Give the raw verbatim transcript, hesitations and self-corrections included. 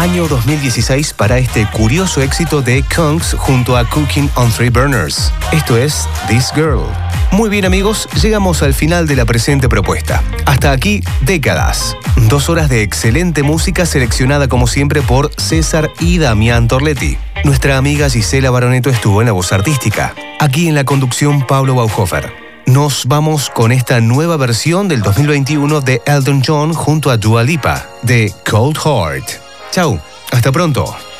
Año dos mil dieciséis para este curioso éxito de Kungs junto a Cooking on Three Burners. Esto es This Girl. Muy bien amigos, llegamos al final de la presente propuesta. Hasta aquí, Décadas. Dos horas de excelente música seleccionada como siempre por César y Damián Torletti. Nuestra amiga Gisela Baroneto estuvo en la voz artística. Aquí en la conducción, Pablo Bauhofer. Nos vamos con esta nueva versión del dos mil veintiuno de Elton John junto a Dua Lipa, de Cold Heart. Chau, hasta pronto.